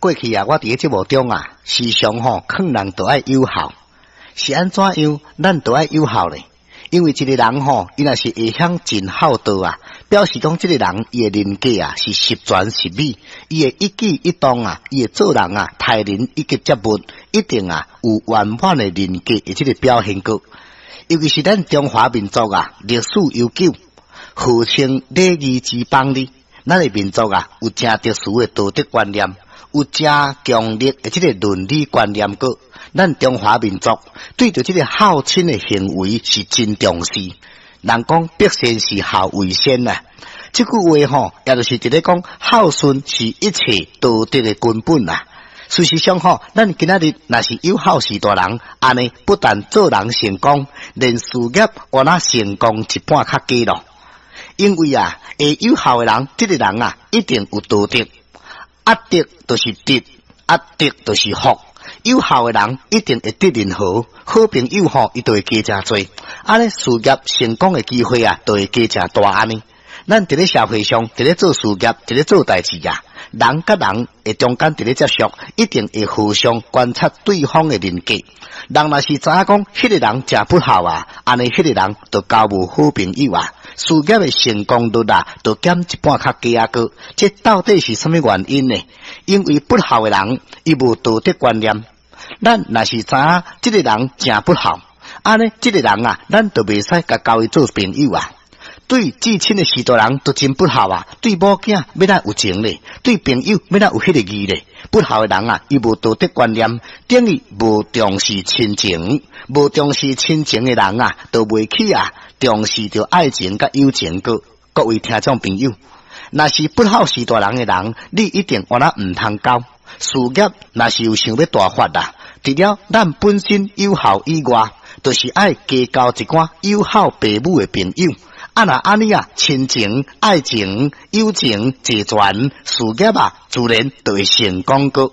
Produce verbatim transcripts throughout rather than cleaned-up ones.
过去啊，我伫个节目中啊，时常吼劝人都爱有效，是安怎样？咱都爱有效咧。因为一个人吼，伊若是会晓尽孝道啊，表示讲这个人伊的人格啊是十全十美，伊的一举一动啊，伊的做人啊，待人一个接物，一定啊有圆满的人格的这个表现过。尤其是咱中华民族啊，历史悠久，号称礼仪之邦哩。咱的民族啊，有正特殊的道德观念，有正强烈的这个伦理观念个。咱中华民族对着这个孝亲的行为是真重视。人讲百善是孝为先呐、啊，这句话吼，也就是伫咧讲孝顺是一切道德的根本呐、啊。事实上吼，咱今仔日若是有孝是大人，安尼不但做人成功，连事业我那成功一半较低咯。因为啊，会有孝的人，这个人啊，一定有道德，阿德就是德，阿德就是福。有孝的人一定会得人好，好朋友吼，伊就会加真多，安尼事业成功的机会啊，就会加真大安尼。咱伫咧社会上，伫咧做事业，伫咧做代志啊，人甲人会中间伫咧接触，一定会互相观察对方的人格。人若是知影讲，迄个人真不孝啊，安尼迄个人就交无好朋友啊。事业的成功率啊，就减一半较低啊个。这到底是什么原因呢？因为不孝的人，伊无道德观念。咱若是知影这个人真不孝，安尼这个人啊，咱就袂使甲交伊做朋友啊。对至亲的许多人都真不孝啊，对某囝要哪有情咧，对朋友要哪有迄个义咧。不孝的人啊，伊无道德观念，等于无重视亲情，无重视亲情的人啊，就袂起啊重视着爱情甲友情个。各位听众朋友，若是不孝是大人的人，你一定我那唔通交。事业若是有想要大发啦，除了咱本身有孝以外，就是爱加交一寡有孝父母的朋友。啊那安尼啊，亲情、爱情、友情齐全，事业啊自然就会成功个。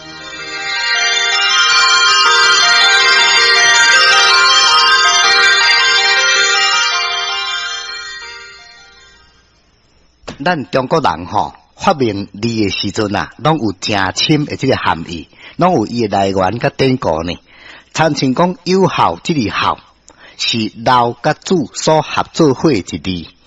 咱中国人吼发明字的时阵啊，拢有正深的这个含义，拢有伊的来源甲典故呢。参像讲有孝这个孝，是老甲子所合作伙一字。